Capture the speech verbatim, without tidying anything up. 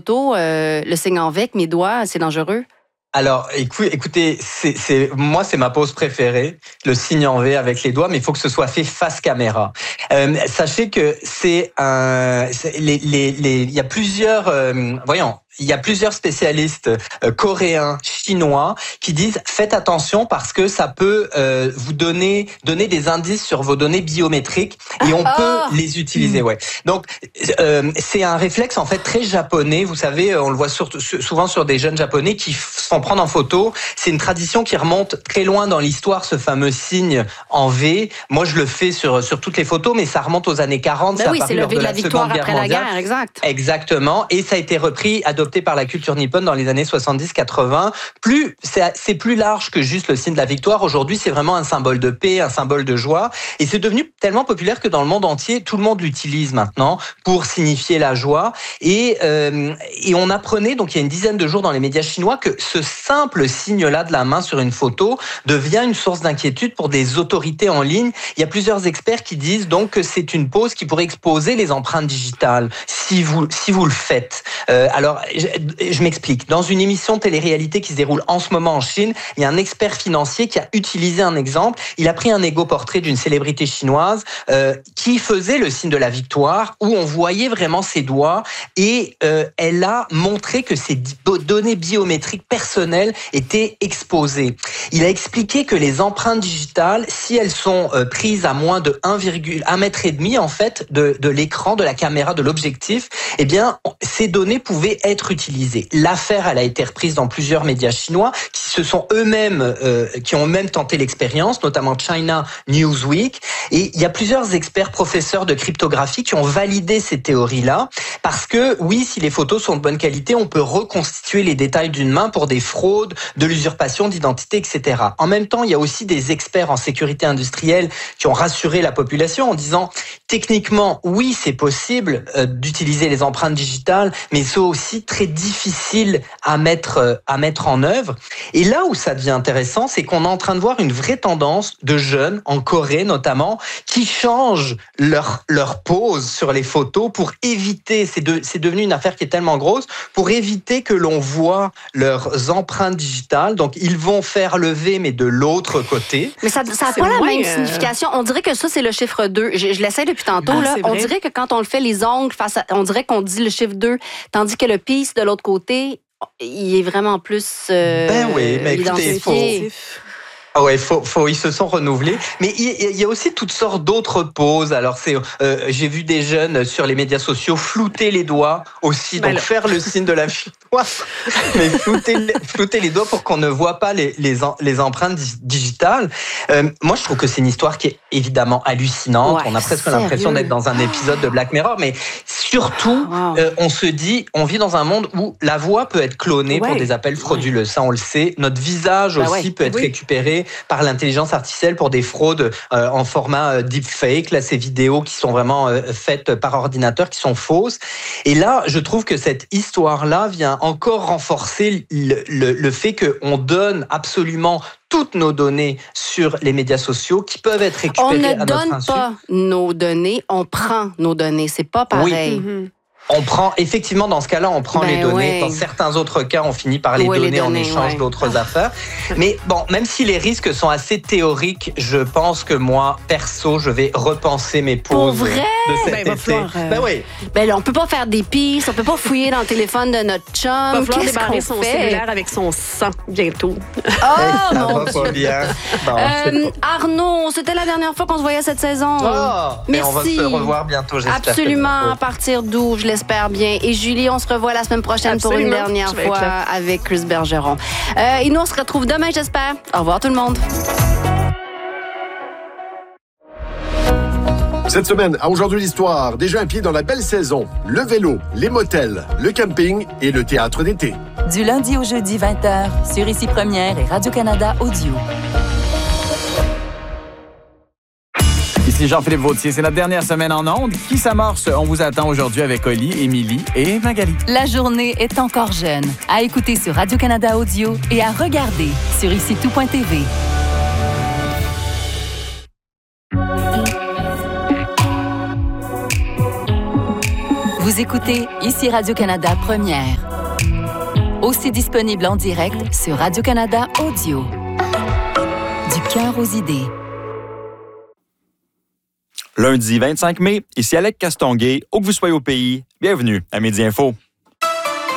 photo, euh, le signe en V avec mes doigts, c'est dangereux? Alors, écoutez, c'est, c'est, moi, c'est ma pose préférée, le signe en V avec les doigts, mais il faut que ce soit fait face caméra. Euh, sachez que c'est un, c'est, les, les, les, il y a plusieurs, euh, voyons, il y a plusieurs spécialistes euh, coréens, chinois, qui disent faites attention parce que ça peut euh, vous donner donner des indices sur vos données biométriques et on oh. peut les utiliser. Ouais. Donc euh, c'est un réflexe en fait très japonais. Vous savez, on le voit surtout, souvent sur des jeunes japonais qui se font prendre en photo. C'est une tradition qui remonte très loin dans l'histoire, ce fameux signe en V. Moi, je le fais sur sur toutes les photos, mais ça remonte aux années quarante. Ben ça oui, a c'est paru le V de la, la victoire après la guerre, exact. Exactement. Et ça a été repris, adopté par la culture nippone dans les années soixante-dix quatre-vingts. Plus, c'est, c'est plus large que juste le signe de la victoire. Aujourd'hui, c'est vraiment un symbole de paix, un symbole de joie. Et c'est devenu tellement populaire que dans le monde entier, tout le monde l'utilise maintenant pour signifier la joie. Et, euh, et on apprenait, donc il y a une dizaine de jours dans les médias chinois, que ce simple signe-là de la main sur une photo devient une source d'inquiétude pour des autorités en ligne. Il y a plusieurs experts qui disent donc que c'est une pose qui pourrait exposer les empreintes digitales si vous, si vous le faites. Euh, alors, Je, je m'explique. Dans une émission de télé-réalité qui se déroule en ce moment en Chine, il y a un expert financier qui a utilisé un exemple. Il a pris un égo-portrait d'une célébrité chinoise euh, qui faisait le signe de la victoire, où on voyait vraiment ses doigts, et euh, elle a montré que ses données biométriques personnelles étaient exposées. Il a expliqué que les empreintes digitales, si elles sont euh, prises à moins de un virgule un mètre et demi en fait de, de l'écran, de la caméra, de l'objectif, eh bien ces données pouvaient être utilisée. L'affaire, elle a été reprise dans plusieurs médias chinois qui se sont eux-mêmes, euh, qui ont eux-mêmes tenté l'expérience, notamment China Newsweek. Et il y a plusieurs experts professeurs de cryptographie qui ont validé ces théories-là parce que oui, si les photos sont de bonne qualité, on peut reconstituer les détails d'une main pour des fraudes, de l'usurpation d'identité, et cetera. En même temps, il y a aussi des experts en sécurité industrielle qui ont rassuré la population en disant techniquement, oui, c'est possible euh, d'utiliser les empreintes digitales, mais c'est aussi très difficile à mettre à mettre en œuvre. Et là où ça devient intéressant, c'est qu'on est en train de voir une vraie tendance de jeunes en Corée notamment qui changent leur leur pose sur les photos pour éviter, c'est de, c'est devenu une affaire qui est tellement grosse, pour éviter que l'on voit leurs empreintes digitales. Donc ils vont faire le V mais de l'autre côté. Mais ça ça a pas la même euh... signification. On dirait que ça c'est le chiffre deux. Je, je l'essaie depuis tantôt ah, là. On dirait que quand on le fait les ongles face à, on dirait qu'on dit le chiffre deux, tandis que le piece de l'autre côté, il est vraiment plus euh, ben oui, mais écoutez, il faut... Ah ouais, faut, faut, ils se sont renouvelés. Mais il, il y a aussi toutes sortes d'autres poses. Alors, c'est, euh, j'ai vu des jeunes sur les médias sociaux flouter les doigts aussi, donc ben faire le signe de la victoire, mais flouter, flouter les doigts pour qu'on ne voit pas les, les, les empreintes digitales. Euh, moi, je trouve que c'est une histoire qui est évidemment hallucinante. Ouais, on a presque sérieux? l'impression d'être dans un épisode de Black Mirror, mais surtout, wow. euh, on se dit, on vit dans un monde où la voix peut être clonée ouais. pour des appels frauduleux. Ouais. Ça, on le sait. Notre visage ben aussi ouais. peut être oui. récupéré par l'intelligence artificielle pour des fraudes euh, en format euh, deepfake, là ces vidéos qui sont vraiment euh, faites par ordinateur, qui sont fausses. Et là, je trouve que cette histoire-là vient encore renforcer le, le, le fait qu'on donne absolument toutes nos données sur les médias sociaux qui peuvent être récupérées à notre insu. On ne donne pas nos données, on prend nos données. C'est pas pareil. Oui. Mm-hmm. On prend, effectivement, dans ce cas-là, on prend ben les données. Ouais. Dans certains autres cas, on finit par les, ouais, donner, les donner en échange ouais. d'autres ah. affaires. Mais bon, même si les risques sont assez théoriques, je pense que moi, perso, je vais repenser mes pauses. Pour vrai? De cet ben, été. Falloir, euh... Ben oui. Ben là, on peut pas faire des pistes, on peut pas fouiller dans le téléphone de notre chum. Il va falloir Qu'est-ce débarrer qu'on son fait? cellulaire avec son sang bientôt. Oh ça mon va Dieu. Pas bien. Bon, euh, Arnaud, c'était la dernière fois qu'on se voyait cette saison. Oh, merci. On va se revoir bientôt, j'espère. Absolument, à partir d'où, je l'espère bien. Et Julie, on se revoit la semaine prochaine Absolument. pour une dernière fois avec Chris Bergeron. Euh, et nous, on se retrouve demain, j'espère. Au revoir tout le monde. Cette semaine, à Aujourd'hui l'Histoire, déjà un pied dans la belle saison. Le vélo, les motels, le camping et le théâtre d'été. Du lundi au jeudi, vingt heures, sur Ici Première et Radio-Canada Audio. Ici Jean-Philippe Vautier, c'est notre dernière semaine en ondes. Qui s'amorce? On vous attend aujourd'hui avec Oli, Émilie et Magali. La journée est encore jeune. À écouter sur Radio-Canada Audio et à regarder sur ici tout point t v. Vous écoutez ici Radio-Canada Première. Aussi disponible en direct sur Radio-Canada Audio. Du cœur aux idées. Lundi vingt-cinq mai, ici Alec Castonguay, où que vous soyez au pays, bienvenue à Midi Info.